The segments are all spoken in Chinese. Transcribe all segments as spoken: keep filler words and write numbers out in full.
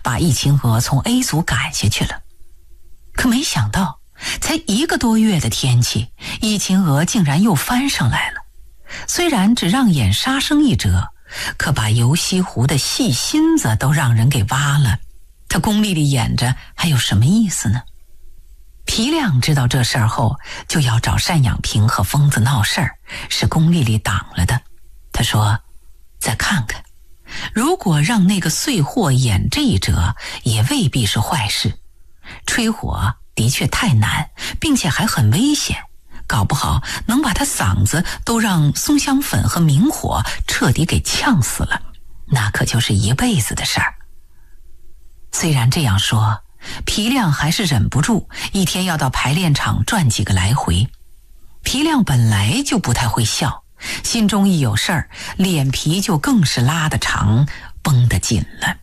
把易秦娥从 A 组赶下去了。可没想到，才一个多月的天气，易秦娥竟然又翻上来了。虽然只让演杀生一折，可把游西湖的细心子都让人给挖了，他宫丽丽演着还有什么意思呢？皮亮知道这事儿后，就要找单养平和疯子闹事儿，是宫丽丽挡了的。他说：再看看，如果让那个碎货演这一折，也未必是坏事。吹火的确太难，并且还很危险，搞不好能把他嗓子都让松香粉和明火彻底给呛死了，那可就是一辈子的事儿。虽然这样说，皮亮还是忍不住一天要到排练场转几个来回。皮亮本来就不太会笑，心中一有事儿，脸皮就更是拉得长，绷得紧了。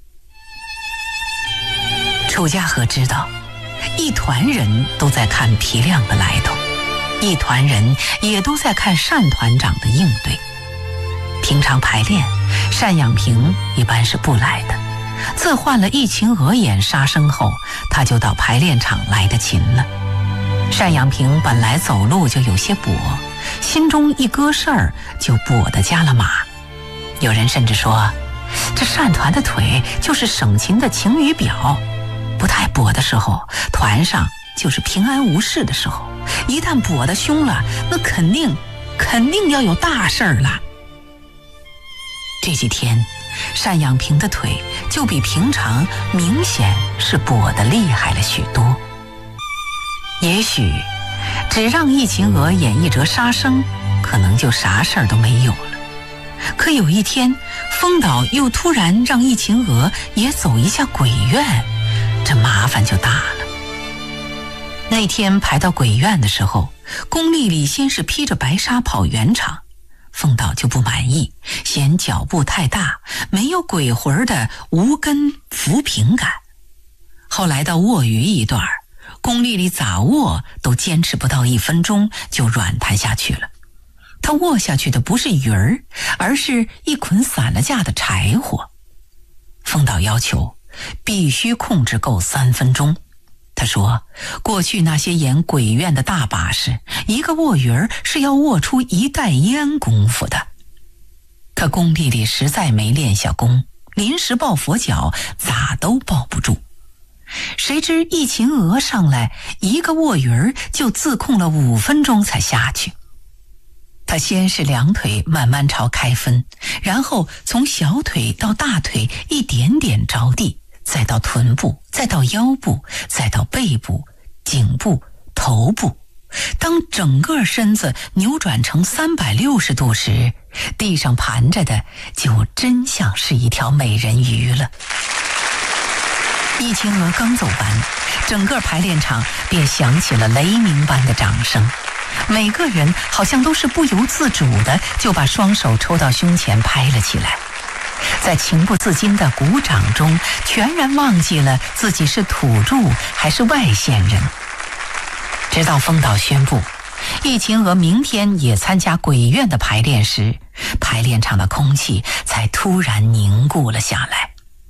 楚家和知道，一团人都在看皮亮的来头，一团人也都在看单团长的应对。平常排练，单养平一般是不来的，自换了易秦娥演杀生后，他就到排练场来的勤了。单养平本来走路就有些跛，心中一搁事儿就跛得加了马。有人甚至说，这单团的腿就是省情的晴雨表，不太跛的时候，团上就是平安无事的时候，一旦跛得凶了，那肯定肯定要有大事儿了。这几天单养平的腿就比平常明显是跛得厉害了许多。也许只让易秦娥演一折杀生，可能就啥事儿都没有了。可有一天，风导又突然让易秦娥也走一下鬼院，这麻烦就大了。那天排到鬼院的时候，宫丽丽先是披着白纱跑圆场，风导就不满意，嫌脚步太大，没有鬼魂的无根浮萍感。后来到卧鱼一段，宫丽丽咋卧都坚持不到一分钟就软弹下去了。她卧下去的不是鱼儿，而是一捆散了架的柴火。风导要求必须控制够三分钟。他说，过去那些演鬼院的大把式，一个卧鱼儿是要卧出一袋烟功夫的。可宫丽丽实在没练下功，临时抱佛脚咋都抱不住。谁知易秦娥上来一个卧鱼儿就自控了五分钟才下去。他先是两腿慢慢朝开分，然后从小腿到大腿一点点着地，再到臀部，再到腰部，再到背部、颈部、头部。当整个身子扭转成三百六十度时，地上盘着的就真像是一条美人鱼了。易秦娥刚走完，整个排练场便响起了雷鸣般的掌声，每个人好像都是不由自主的就把双手抽到胸前拍了起来，在情不自禁的鼓掌中，全然忘记了自己是土著还是外县人。直到风导宣布易秦娥明天也参加鬼院的排练时，排练场的空气才突然凝固了下来。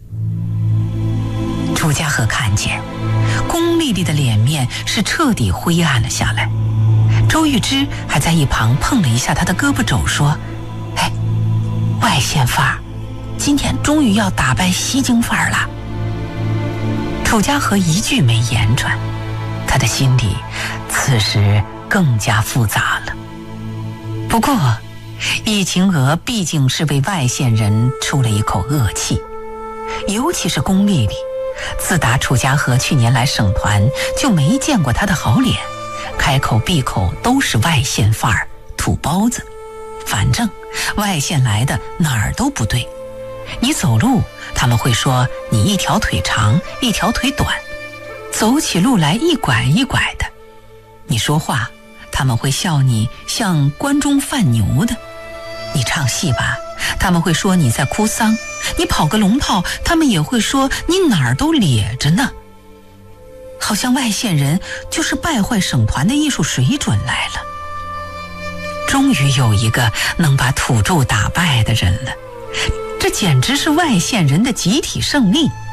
楚家和看见宫丽丽的脸面是彻底灰暗了下来，周玉芝还在一旁碰了一下她的胳膊肘，说：哎，外县范儿今天终于要打败西京范儿了。楚家和一句没言传，他的心里此时更加复杂了。不过易秦娥毕竟是为外县人出了一口恶气，尤其是宫丽丽，自打楚家和去年来省团就没见过他的好脸，开口闭口都是外县范儿、土包子，反正外县来的哪儿都不对。你走路他们会说你一条腿长一条腿短，走起路来一拐一拐的。你说话他们会笑你像关中贩牛的，你唱戏吧他们会说你在哭丧，你跑个龙套他们也会说你哪儿都咧着呢。好像外县人就是败坏省团的艺术水准来了。终于有一个能把土著打败的人了，这简直是外县人的集体胜利。